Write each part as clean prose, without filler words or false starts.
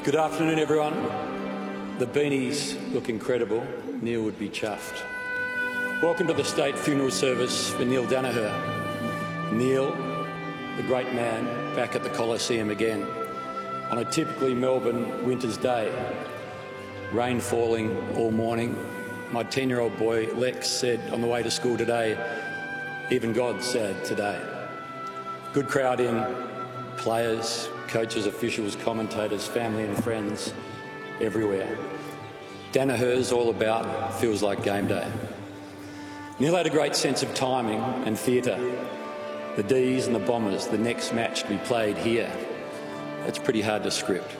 Good afternoon, everyone. The beanies look incredible. Neil would be chuffed. Welcome to the state funeral service for Neil Daniher. Neil, the great man, back at the Coliseum again on a typically Melbourne winter's day. Rain falling all morning. My 10-year-old boy, Lex, said on the way to school today, even God's sad today. Good crowd in, players, coaches, officials, commentators, family and friends everywhere. Daniher's all about feels like game day. Neil had a great sense of timing and theatre. The D's and the Bombers, the next match to be played here. That's pretty hard to script.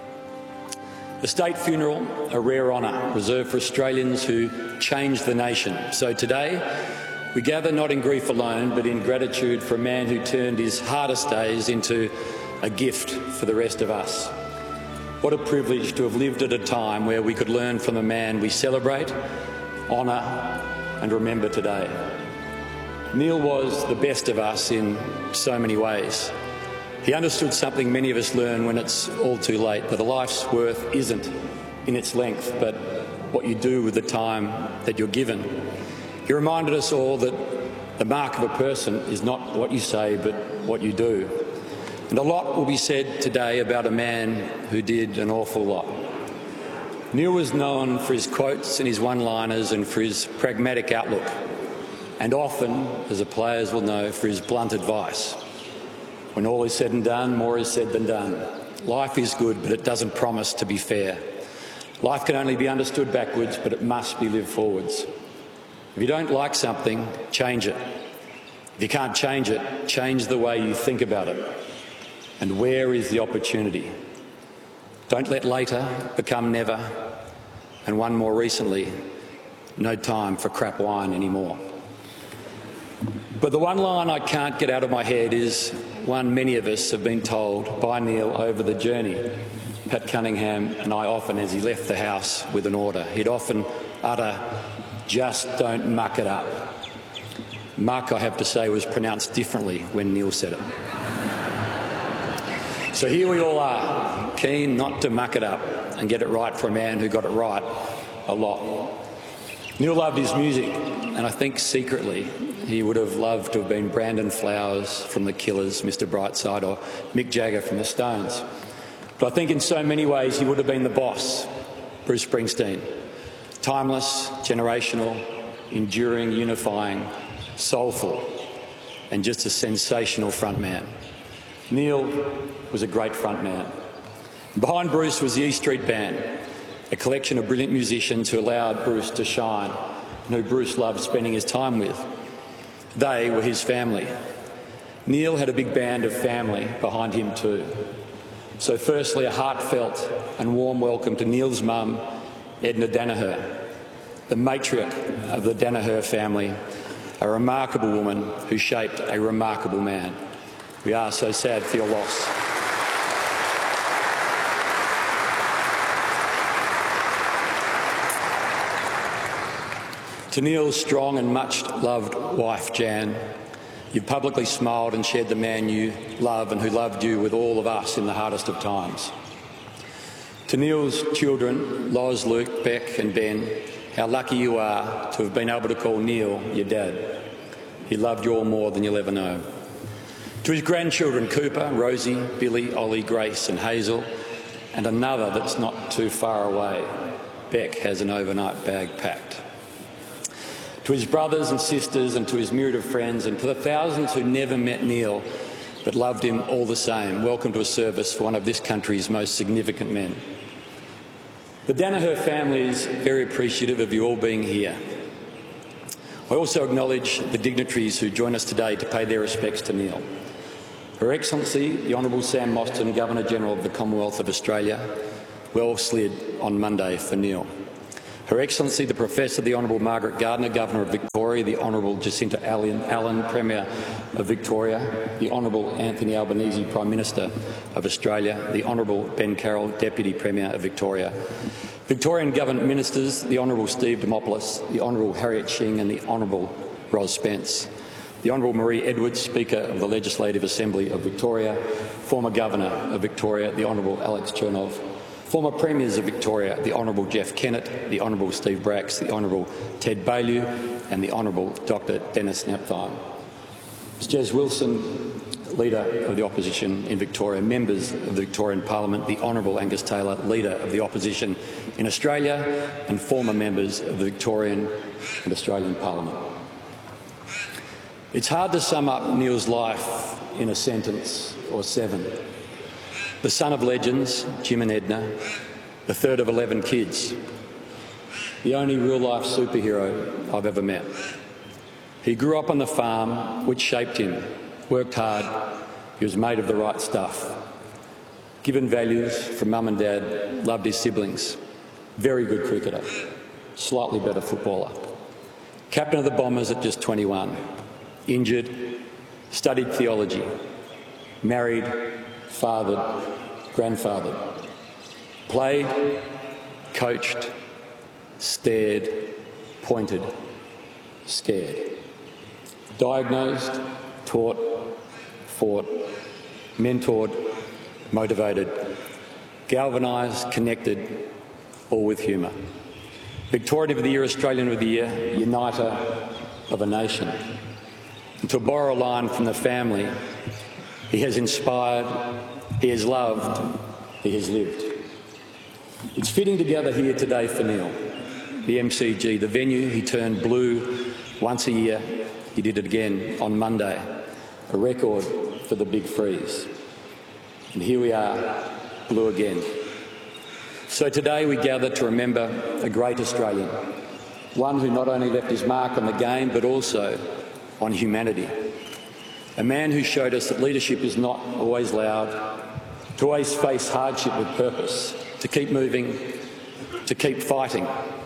The state funeral, a rare honour reserved for Australians who changed the nation. So today, we gather not in grief alone, but in gratitude for a man who turned his hardest days into a gift for the rest of us. What a privilege to have lived at a time where we could learn from the man we celebrate, honour and remember today. Neil was the best of us in so many ways. He understood something many of us learn when it's all too late, that a life's worth isn't in its length, but what you do with the time that you're given. He reminded us all that the mark of a person is not what you say, but what you do. And a lot will be said today about a man who did an awful lot. Neil was known for his quotes and his one-liners and for his pragmatic outlook, and often, as the players will know, for his blunt advice. When all is said and done, more is said than done. Life is good, but it doesn't promise to be fair. Life can only be understood backwards, but it must be lived forwards. If you don't like something, change it. If you can't change it, change the way you think about it. And where is the opportunity? Don't let later become never. And one more recently, no time for crap wine anymore. But the one line I can't get out of my head is one many of us have been told by Neil over the journey. Pat Cunningham and I often, as he left the house with an order, he'd often utter, "Just don't muck it up." Muck, I have to say, was pronounced differently when Neil said it. So here we all are, keen not to muck it up and get it right for a man who got it right a lot. Neil loved his music, and I think secretly he would have loved to have been Brandon Flowers from The Killers, Mr Brightside, or Mick Jagger from The Stones. But I think in so many ways he would have been the boss, Bruce Springsteen. Timeless, generational, enduring, unifying, soulful, and just a sensational frontman. Neil was a great frontman. Behind Bruce was the E Street Band, a collection of brilliant musicians who allowed Bruce to shine and who Bruce loved spending his time with. They were his family. Neil had a big band of family behind him too. So firstly, a heartfelt and warm welcome to Neil's mum, Edna Daniher, the matriarch of the Daniher family, a remarkable woman who shaped a remarkable man. We are so sad for your loss. To Neil's strong and much-loved wife, Jan, you've publicly smiled and shared the man you love and who loved you with all of us in the hardest of times. To Neil's children, Loz, Luke, Beck and Ben, how lucky you are to have been able to call Neil your dad. He loved you all more than you'll ever know. To his grandchildren, Cooper, Rosie, Billy, Ollie, Grace and Hazel, and another that's not too far away. Beck has an overnight bag packed. To his brothers and sisters and to his myriad of friends and to the thousands who never met Neil but loved him all the same, welcome to a service for one of this country's most significant men. The Daniher family is very appreciative of you all being here. I also acknowledge the dignitaries who join us today to pay their respects to Neil. Her Excellency, the Honourable Sam Mostyn, Governor-General of the Commonwealth of Australia, well slid on Monday for Neil. Her Excellency, the Professor, the Honourable Margaret Gardner, Governor of Victoria, the Honourable Jacinta Allen, Premier of Victoria, the Honourable Anthony Albanese, Prime Minister of Australia, the Honourable Ben Carroll, Deputy Premier of Victoria, Victorian Government Ministers, the Honourable Steve Dimopoulos, the Honourable Harriet Shing and the Honourable Ros Spence, the Honourable Marie Edwards, Speaker of the Legislative Assembly of Victoria, former Governor of Victoria, the Honourable Alex Chernov, Former Premiers of Victoria, the Honourable Jeff Kennett, the Honourable Steve Bracks, the Honourable Ted Baillieu and the Honourable Dr Dennis Napthine. Ms Jez Wilson, Leader of the Opposition in Victoria, members of the Victorian Parliament, the Honourable Angus Taylor, Leader of the Opposition in Australia and former members of the Victorian and Australian Parliament. It's hard to sum up Neil's life in a sentence or seven. The son of legends, Jim and Edna, the third of 11 kids, the only real-life superhero I've ever met. He grew up on the farm, which shaped him, worked hard, he was made of the right stuff. Given values from mum and dad, loved his siblings. Very good cricketer, slightly better footballer. Captain of the Bombers at just 21. Injured, studied theology, married, fathered, grandfathered. Played, coached, stared, pointed, scared. Diagnosed, taught, fought, mentored, motivated, galvanised, connected, all with humour. Victorian of the Year, Australian of the Year, uniter of a nation. And to borrow a line from the family, he has inspired, he has loved, he has lived. It's fitting together here today for Neil. The MCG, the venue he turned blue once a year. He did it again on Monday, a record for the big freeze. And here we are, blue again. So today we gather to remember a great Australian, one who not only left his mark on the game but also on humanity. A man who showed us that leadership is not always loud, to always face hardship with purpose, to keep moving, to keep fighting,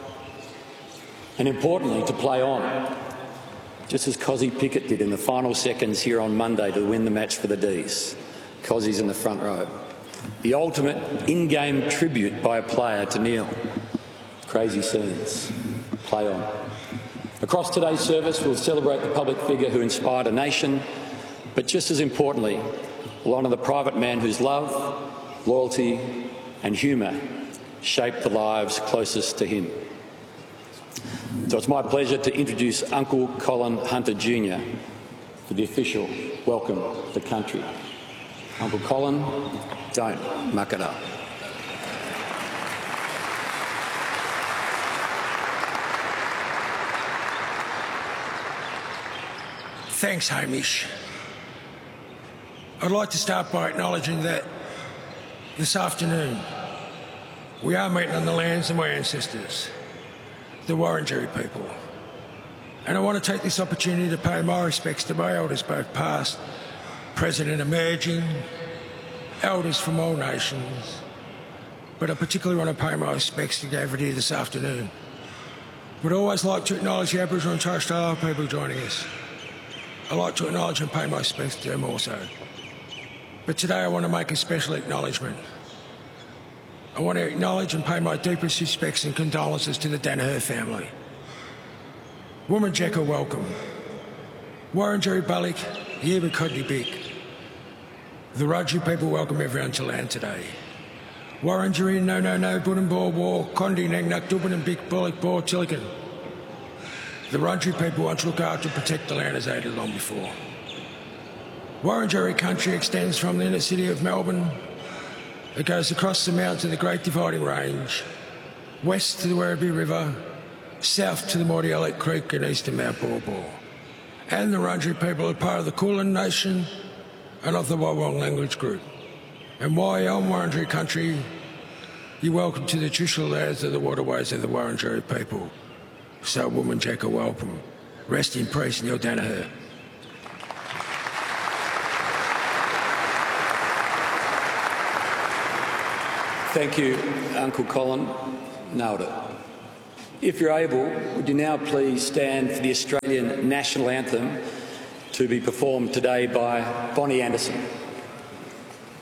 and importantly, to play on, just as Cozzy Pickett did in the final seconds here on Monday to win the match for the D's. Cozzy's in the front row. The ultimate in-game tribute by a player to Neil. Crazy scenes. Play on. Across today's service, we'll celebrate the public figure who inspired a nation, but just as importantly, we'll honour the private man whose love, loyalty and humour shaped the lives closest to him. So it's my pleasure to introduce Uncle Colin Hunter Jr. for the official welcome to the country. Uncle Colin, don't muck it up. Thanks, Hamish. I'd like to start by acknowledging that this afternoon we are meeting on the lands of my ancestors, the Wurundjeri people. And I want to take this opportunity to pay my respects to my elders, both past, present and emerging, elders from all nations. But I particularly want to pay my respects to Gabriel here this afternoon. Would always like to acknowledge the Aboriginal and Torres Strait Islander people joining us. I'd like to acknowledge and pay my respects to them also. But today I want to make a special acknowledgement. I want to acknowledge and pay my deepest respects and condolences to the Danaher family. Wominjeka, welcome. Wurundjeri Balik, Yiba Kodni Bik. The Rudji people welcome everyone to land today. Wurundjeri no Budenbor War, Kondi Nangnak Dubin and Bik Bulik Bor Tilikan. The Wurundjeri people want to look after and protect the land as they did long before. Wurundjeri country extends from the inner city of Melbourne. It goes across the mountains of the Great Dividing Range, west to the Werribee River, south to the Mordialloc Creek and east to Mount Baw Baw. And the Wurundjeri people are part of the Kulin Nation and of the Wawong language group. And while you're on Wurundjeri country, you're welcome to the traditional lands of the waterways of the Wurundjeri people. So Wominjeka, welcome. Rest in peace, Neil Danaher. Thank you, Uncle Colin. Nailed it. If you're able, would you now please stand for the Australian National Anthem to be performed today by Bonnie Anderson.